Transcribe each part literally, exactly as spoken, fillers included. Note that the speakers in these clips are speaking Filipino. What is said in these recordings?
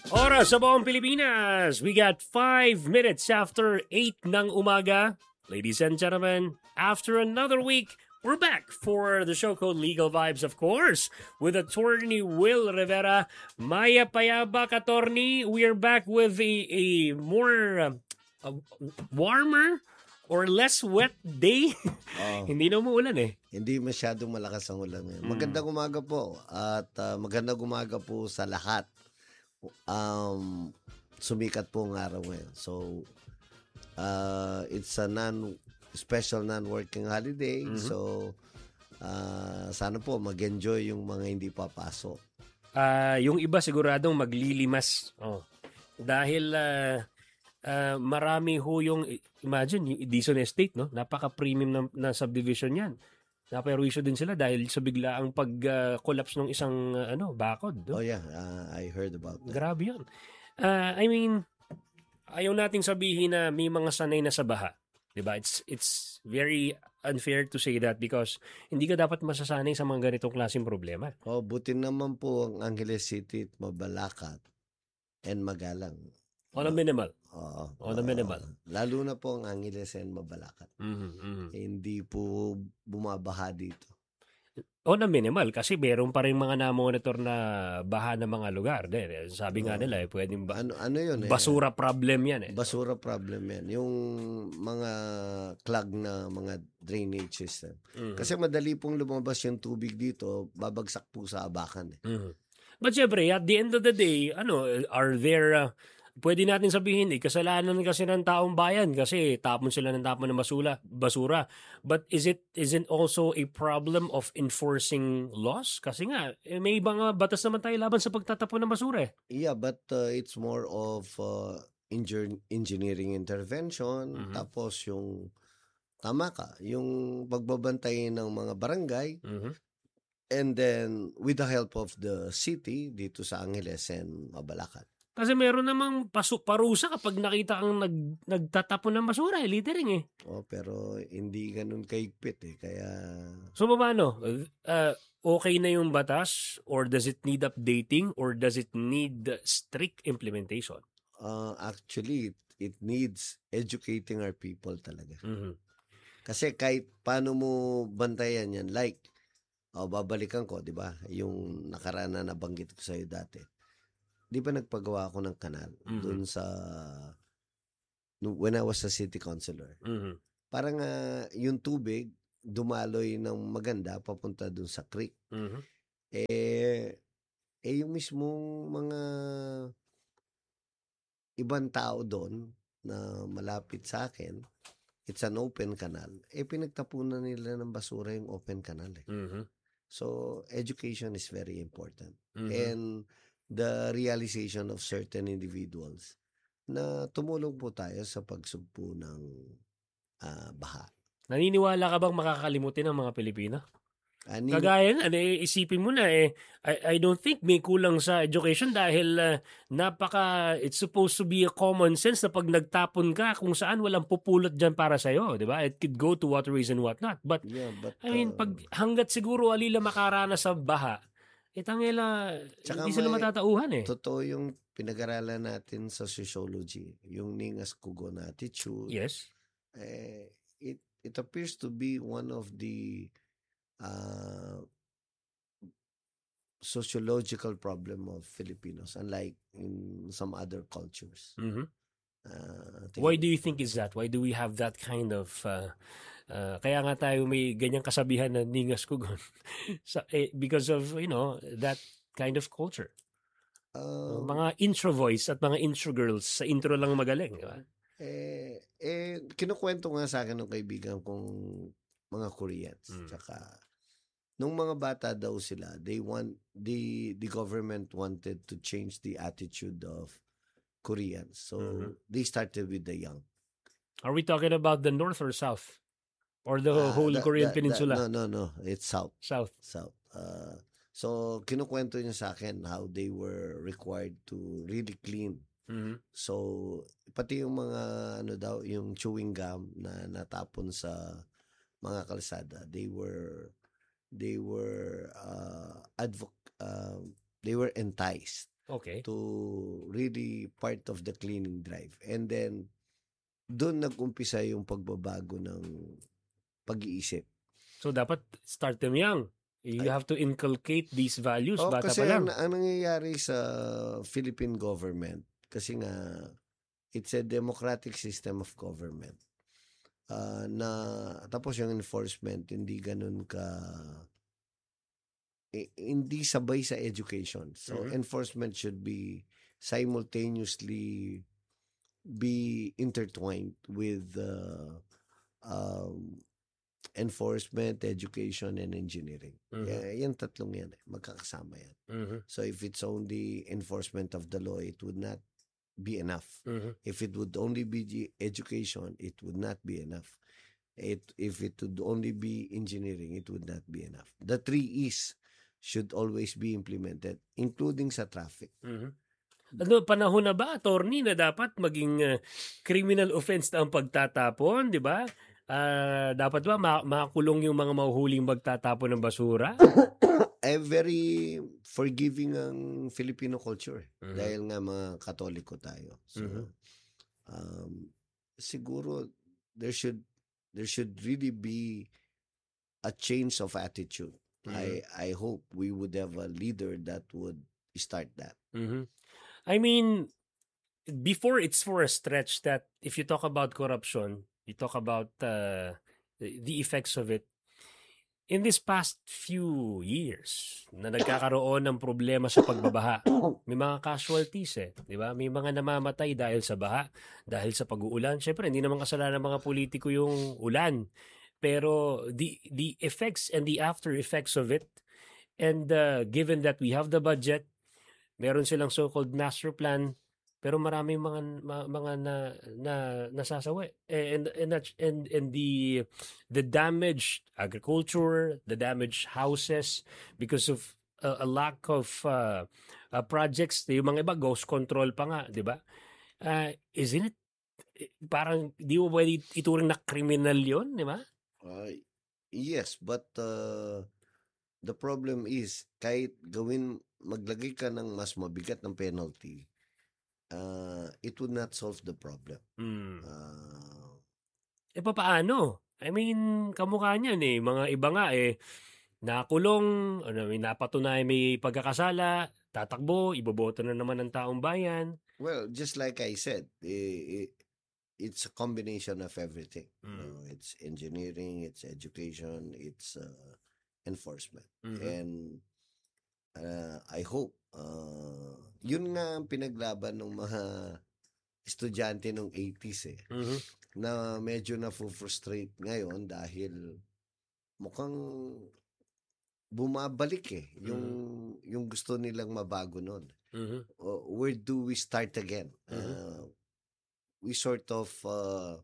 Oras sa buong Pilipinas. We got five minutes after eight ng umaga. Ladies and gentlemen, after another week, we're back for the show called Legal Vibes, of course, with attorney Will Rivera. Maya Payabak, attorney. We're back with a, a more uh, uh, warmer or less wet day. Oh, Hindi na umuulan eh. hindi masyadong malakas ang ulan ngayon. Magandang umaga po at uh, magandang umaga po sa lahat. Um, sumikat po ang araw ngayon. So, uh, it's a non special non-working holiday. Mhm. So, uh, sana po mag-enjoy yung mga hindi papasok. Ah, yung iba siguradong maglilimas. Oh. Dahil ah, ah, marami ho yung, imagine, yung Edison Estate, no? Napaka-premium na, na subdivision yan. Naparuisyo din sila dahil sa biglaang pag-collapse ng isang ah, ano bakod. No? Oh yeah, uh, I heard about that. Grabe yun. Ah, I mean, ayaw nating sabihin na may mga sanay na sa baha. Diba? It's, it's very unfair to say that because hindi ka dapat masasanay sa mga ganitong klaseng problema. Oh, buti naman po ang Angeles City at Mabalacat and Magalang. On a minimal. Oo. On a minimal. Oo. Lalo na po ang Angeles and Mabalacat. Mhm, mhm. Hindi po bumabaha dito. On a minimal kasi meron pa rin mga na-monitor na baha ng mga lugar. De, sabi nga Oo. nila, eh, pwedeng ba- Ano ano 'yun eh? basura problem yan eh. Basura problem 'yan. Yung mga clog na mga drainage system. Mhm. Kasi madali pong lumabas yung tubig dito, babagsak po sa abakan eh. Mhm. But syempre, at the end of the day, ano, are there, uh, pwede natin sabihin, eh, kasalanan kasi ng taong bayan kasi tapon sila ng tapon ng basura, basura. But is it, isn't also a problem of enforcing laws? Kasi nga, eh, may ibang uh, batas naman tayo laban sa pagtatapon ng basura eh. Yeah, but uh, it's more of uh, engineer- engineering intervention. Mhm. Tapos yung tama ka, yung pagbabantay ng mga barangay. Mhm. And then, with the help of the city dito sa Angeles and Mabalacat. Kasi meron namang pasu- parusa kapag nakita kang nag, nagtatapon ng basura, eh, littering eh. Oh, pero hindi ganun kaigpit eh. Kaya, So, paano? Uh, okay na yung batas or does it need updating or does it need strict implementation? uh, actually, it, it needs educating our people talaga. Mhm. Kasi kahit paano mo bantayan yan, like, oh, babalikan ko, di ba? Yung nakaraan na nabanggit ko sa'yo dati. Di ba nagpagawa ako ng kanal Mhm. dun sa, no- when I was a city councilor. Mhm. Parang ah, yung tubig, dumaloy ng maganda papunta dun sa creek. Mhm. Eh, eh yung mismong mga ibang tao doon na malapit sa akin, it's an open canal, eh pinagtapunan nila ng basura yung open canal eh. Mhm. So, education is very important. Mhm. And the realization of certain individuals na tumulong po tayo sa pagsugpo ng ah, baha. Naniniwala ka bang makakalimutin ng mga Pilipino? Ani, Kagaya nga, eh, isipin mo na eh, I, I don't think may kulang sa education dahil uh, napaka, it's supposed to be a common sense na pag nagtapon ka kung saan walang pupulot dyan para sa'yo, di ba? It could go to waterways and whatnot. But, yeah, but I mean, uh, pag hanggat siguro alila makaranas sa baha, itangela, Tsaka hindi sila may- matatauhan eh. totoo yung pinag-aralan natin sa sociology, yung Ningas Kugon attitude. Yes. eh, it it appears to be one of the uh, sociological problem of Filipinos, unlike in some other cultures. Mhm. Uh, I think- Why do you think is that? Why do we have that kind of uh, uh, kaya nga tayo may ganyang kasabihan na ningas kugon sa, eh, because of, you know, that kind of culture. Um, mga intro voice at mga intro girls sa intro lang magaling, di ba? eh, eh, kinukwento nga sa akin ng kaibigan kong mga Koreans. Mm. Tsaka, nung mga bata daw sila, they want, the, the government wanted to change the attitude of Koreans. So, Mhm. they started with the young. Are we talking about the north or south? Or the Ah, whole the- Korean the- the- peninsula? no, no, no. It's south. South. South. Uh, so, kinukwento niya sa akin how they were required to really clean. Mhm. So, pati yung mga, ano daw, yung chewing gum na natapon sa mga kalsada, they were, they were, uh, advoc- uh, they were enticed Okay. to really part of the cleaning drive. And then, doon nag-umpisa yung pagbabago ng pag-iisip. So, dapat start them young. You Ay, have to inculcate these values oh, bata kasi pa lang. ang, ang nangyayari sa Philippine government, kasi nga, it's a democratic system of government. Uh, na tapos yung enforcement hindi ganun ka eh, hindi sabay sa education. So Mhm. enforcement should be simultaneously be intertwined with uh, um, enforcement, education, and engineering. Mhm. Yeah, yan tatlong yan. Eh. Magkakasama yan. Mhm. So if it's only enforcement of the law, it would not be enough. Mhm. If it would only be the education, it would not be enough. It, if it would only be engineering, it would not be enough. The three E's should always be implemented, including sa traffic. Mhm. Ano, panahon na ba, attorney, na dapat maging uh, criminal offense na ang pagtatapon, di ba? Ah, dapat ba ma- makulong yung mga mahuhuling magtatapon ng basura? Eh, very forgiving ang Filipino culture. Mhm. Dahil nga mga Katoliko tayo. So, Mhm. um, siguro, there should there should really be a change of attitude. Mhm. I I hope we would have a leader that would start that. Mhm. I mean, before it's for a stretch that if you talk about corruption, you talk about uh, the the effects of it. In this past few years na nagkakaroon ng problema sa pagbabaha, may mga casualties eh, di ba? May mga namamatay dahil sa baha, dahil sa pag-uulan. Siyempre, hindi naman kasalanan ng mga politiko yung ulan. Pero the the effects and the after effects of it, and uh, given that we have the budget, meron silang so-called master plan, pero marami mga ma- mga na, na nasasawi. Eh, And and that, and and the the damaged agriculture, the damaged houses because of a, a lack of uh, uh, projects. Yung mga iba ghost control pa nga, di ba? Uh, isn't it eh, parang di mo pwede ituring na criminal 'yon, di ba? Uh, yes, but uh, the problem is, kahit gawin, maglagay ka ng mas mabigat ng penalty, uh, it would not solve the problem. Mm. Uh, Eh papaano? I mean, kamukha niyan eh. Mga iba nga eh, nakulong, ano, may napatunayan may pagkakasala, tatakbo, iboboto na naman ng taong bayan. well, just like I said, i- i- it's a combination of everything. You Mm. know, it's engineering, it's education, it's uh, enforcement. Mhm. And uh, I hope, uh, yun nga ang pinaglaban ng mga estudyante nung eighties eh, Mhm. na medyo na-frustrate ngayon dahil mukhang bumabalik eh, yung, yung gusto nilang mabago nun. Mhm. Uh, where do we start again? Mhm. Uh, we sort of, uh,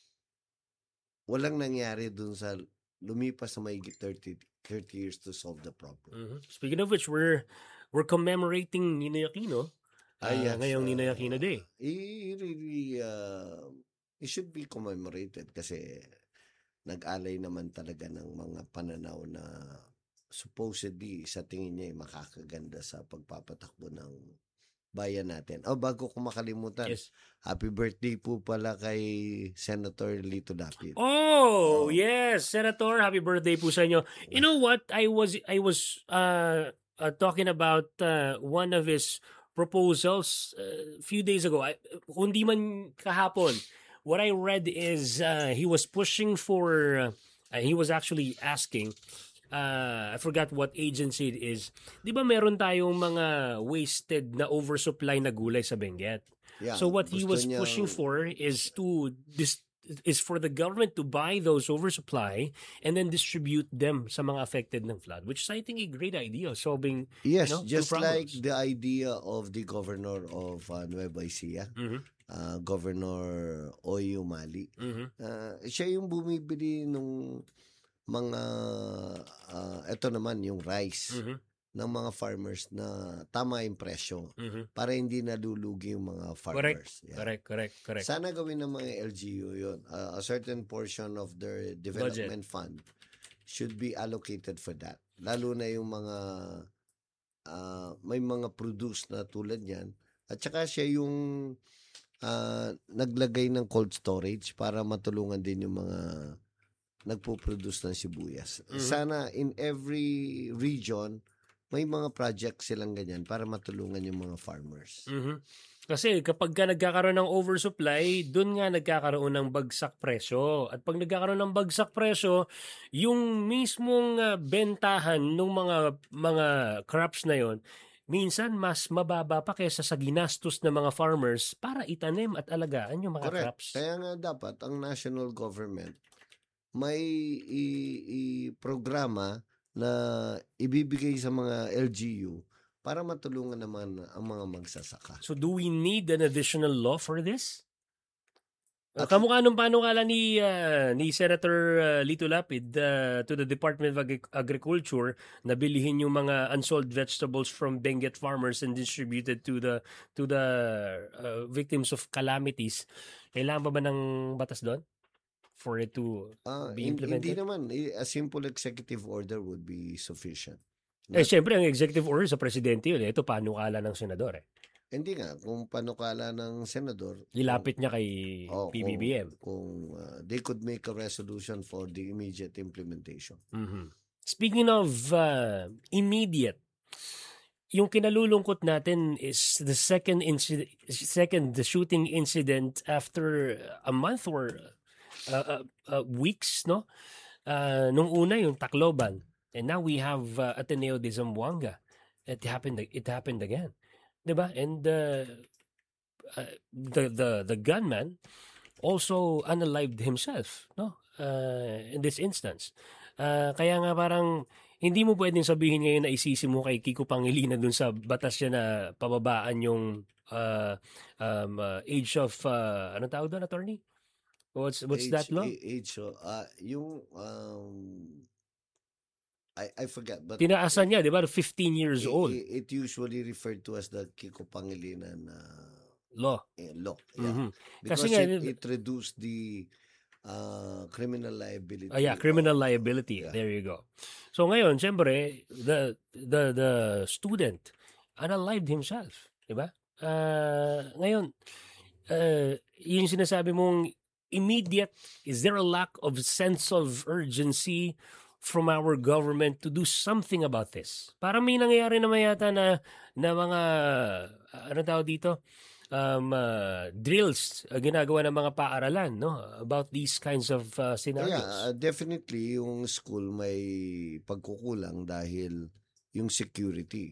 walang nangyari dun sa lumipas sa may thirty, thirty years to solve the problem. Mhm. Speaking of which, we're we're commemorating Ninoy Aquino. Ah, Uh, yes. ngayong Ninoy uh, Aquino Day. i- really, uh, it should be commemorated kasi nag-alay naman talaga ng mga pananaw na supposedly sa tingin niya ay makakaganda sa pagpapatakbo ng bayan natin. Oh, bago ko makalimutan, Yes. happy birthday po pala kay Senator Lito Lapid. Oh, Oh. yes, Senator, happy birthday po sa inyo. You know what? I was I was uh, uh talking about uh, one of his proposals uh, a few days ago. I, kung di man kahapon, what I read is uh, he was pushing for uh, he was actually asking uh, I forgot what agency it is. Di ba meron tayong mga wasted na oversupply na gulay sa Benguet? Yeah, So what he gusto was niyang- pushing for is to dis- is for the government to buy those oversupply and then distribute them sa mga affected ng flood, which is I think a great idea, solving Yes, you know, two just like problems. the idea of the governor of uh, Nueva Ecija, Mhm. uh, Governor Oyo Mali. Mhm. Uh, siya yung bumibili nung mga, uh, eto naman yung rice Mhm. ng mga farmers na tama yung presyo Mhm. para hindi nalulugi yung mga farmers. Yeah. Correct, correct, correct. Sana gawin ng mga L G U yun. Uh, a certain portion of their development fund should be allocated for that. Lalo na yung mga ah, may mga produce na tulad yan. At saka siya yung ah, naglagay ng cold storage para matulungan din yung mga nagpo-produce ng sibuyas. Mhm. Sana in every region, may mga project silang ganyan para matulungan yung mga farmers. Mhm. Kasi kapag ka nagkakaroon ng oversupply, dun nga nagkakaroon ng bagsak presyo. At pag nagkakaroon ng bagsak presyo, yung mismong ah, bentahan ng mga mga crops na yon, minsan mas mababa pa kaysa sa ginastos ng mga farmers para itanim at alagaan yung mga Correct. crops. Kaya nga dapat ang national government may i- i-programa na ibibigay sa mga L G U para matulungan naman ang mga magsasaka. So do we need an additional law for this? Uh, Actually- kamukha nung panukala ni ah, ni Senator ah, Lito Lapid ah, to the Department of Agri- Agriculture na bilihin yung mga unsold vegetables from Benguet farmers and distributed to the to the ah, victims of calamities. Kailangan ba ba ng batas doon for it to Ah, be hin- implemented? hindi naman. I- A simple executive order would be sufficient. Eh, syempre, ang executive order sa presidente yun. Ito, panukala ng senador. Eh. Hindi nga, kung panukala ng senador, Ilapit niya kay oh, P B B M. kung, kung ah, they could make a resolution for the immediate implementation. Mhm. Speaking of uh, immediate, yung kinalulungkot natin is the second incident, second the shooting incident after a month or uh, uh, uh, weeks, no? Uh, nung una yung Tacloban, and now we have uh, Ateneo de Zamboanga. It happened. It happened again, diba? And uh, uh, the the the gunman also unalived himself, no? Uh, in this instance. Uh, kaya nga parang hindi mo pwedeng sabihin ngayon na isisi mo kay Kiko Pangilinan dun sa batas niya na pababaan yung uh, um, uh, age of, uh, anong tawag doon, attorney? What's what's age, that law? a- Age, oh, ah, yung, um, I, I forget, but Tinaasan niya, di ba? fifteen years it, old. it, it usually referred to as the Kiko Pangilinan uh, Law. eh, law. Yeah. Mhm. Because Kasi nga, it, it reduced the uh, criminal liability. Oh, yeah, criminal of- liability. yeah. There you go. So ngayon, siyempre, the the the student unalived himself, di ba? Uh, ngayon, uh, yung sinasabi mong immediate, is there a lack of sense of urgency from our government to do something about this? Parang may nangyayari naman yata na, na mga, uh, ano tawag dito? Um, uh, drills, uh, ginagawa ng mga paaralan, no? About these kinds of uh, Oh, scenarios. yeah, uh, definitely yung school may pagkukulang dahil yung security.